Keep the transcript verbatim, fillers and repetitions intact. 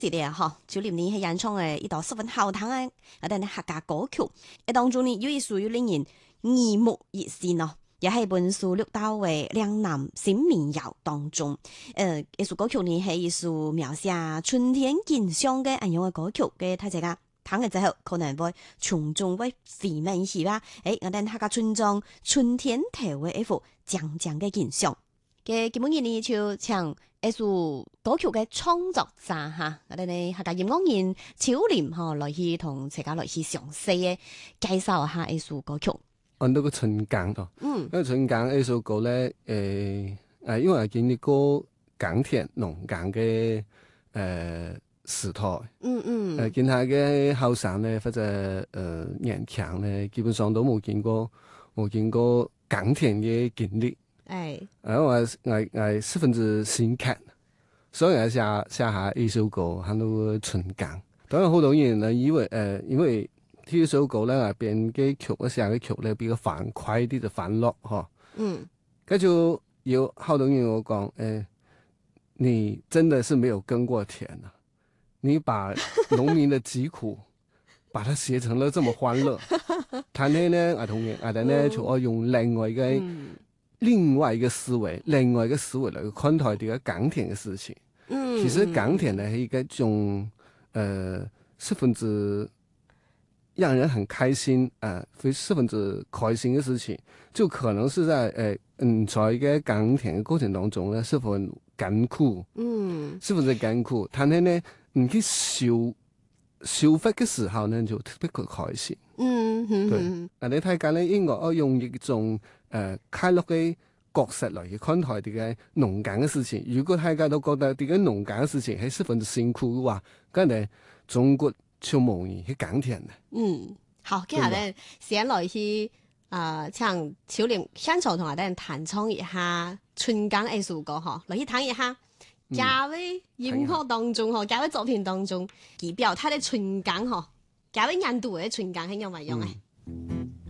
是的哈，九零年係演唱嘅一道十分好聽嘅一啲客家歌曲，誒當中呢有一首要令人耳目一新咯，也係本書錄到嘅嶺南新民謠當中，誒一首歌曲呢係一首描寫春天景象嘅咁樣嘅歌曲嘅，大家聽嘅之後可能會從中會回味起啦，誒我哋客家村莊春天頭嘅一幅靜靜嘅景象。嘅基本嘅呢就唱一首歌曲嘅創作者嚇，我哋呢客家音樂人超廉嚇來去同大家來去詳細嘅介紹下一首歌曲。 按到個春耕哦，嗯，因為春耕呢首歌咧，誒、呃、誒，因為係經歷過耕田農耕嘅誒時代，嗯嗯，誒見下嘅後生咧或者誒、呃、年輕咧，基本上都冇見過冇見過耕田嘅經歷。誒，誒我係係十分之深刻，所以係寫寫下呢首歌，喺度春耕。當然好多人咧以為誒、呃，因為呢首歌咧係編嘅曲，我寫嘅曲咧比較反快啲，就反落嗬。嗯，跟住有好多人我講，誒、呃，你真的是沒有耕過田啊！你把農民的疾苦，把它寫成了這麼歡樂。但係咧，我同人，我哋咧就我用另外嘅。嗯另外一個思維，另外一個思維嚟看待這個耕田嘅事情。嗯，其實耕田呢係一個種，呃，十分之讓人很開心，啊、呃，十分之開心嘅事情。就可能是在，誒、呃，嗯，在一個耕田嘅過程當中呢，十分艱苦，嗯，十分之艱苦。但係呢，你去收收穫嘅時候呢，就特別嘅開心。嗯哼，對。啊，你睇緊呢，應該我用一種。誒、呃，開樂嘅角色嚟去看待啲嘅農耕嘅事情。如果大家都覺得啲嘅農耕嘅事情係十分之辛苦嘅話，咁你中國就冇人去耕田嘅。嗯， 好，接下來先來去啊，請超廉現場同我哋彈唱一下春耕藝術歌嗬，來去聽一下。嘉位音樂當中嗬，嘉位作品當中，佢表態嘅春耕嗬，嘉位印度嘅春耕係點樣樣嘅？